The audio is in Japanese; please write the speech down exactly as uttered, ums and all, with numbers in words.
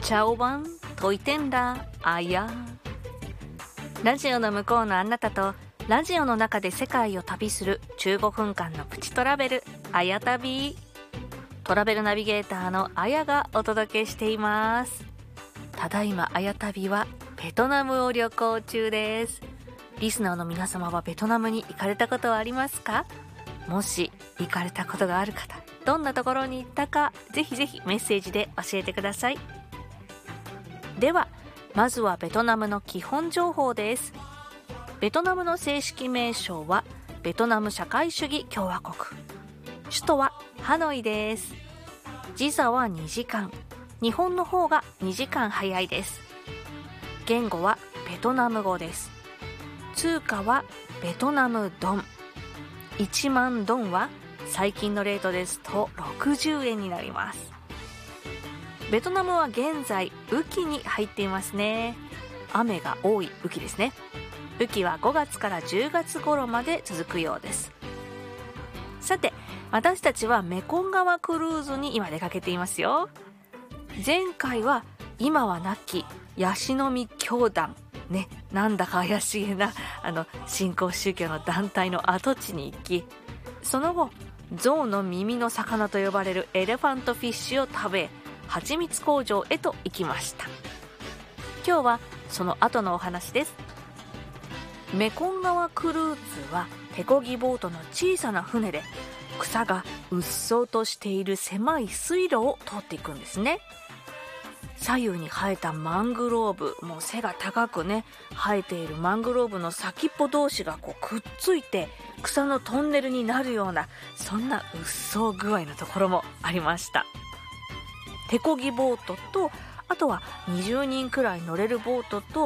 茶おばんといてんだあや。ラジオの向こうのあなたとラジオの中で世界を旅するじゅうごふんかんのプチトラベル、あや旅。トラベルナビゲーターのあやがお届けしています。ただいまあや旅はベトナムを旅行中です。リスナーの皆様はベトナムに行かれたことはありますか？もし行かれたことがある方、どんなところに行ったか、ぜひぜひメッセージで教えてください。ではまずはベトナムの基本情報です。ベトナムの正式名称はベトナム社会主義共和国。首都はハノイです。時差はにじかん、日本の方がにじかん早いです。言語はベトナム語です。通貨はベトナムドン。いちまんドンは最近のレートですとろくじゅうえんになります。ベトナムは現在雨季に入っていますね。雨が多い雨季ですね。雨季はごがつからじゅうがつ頃まで続くようです。さて、私たちはメコン川クルーズに今出かけていますよ。前回は今は亡きヤシの実教団ね、なんだか怪しげなあの新興宗教の団体の跡地に行き、その後象の耳の魚と呼ばれるエレファントフィッシュを食べ、蜂蜜工場へと行きました。今日はその後のお話です。メコン川クルーズは手漕ぎボートの小さな船で、草がうっそうとしている狭い水路を通っていくんですね。左右に生えたマングローブ、もう背が高くね生えているマングローブの先っぽ同士がこうくっついて草のトンネルになるような、そんなうっそう具合のところもありました。手漕ぎボートと、あとはにじゅうにんくらい乗れるボートと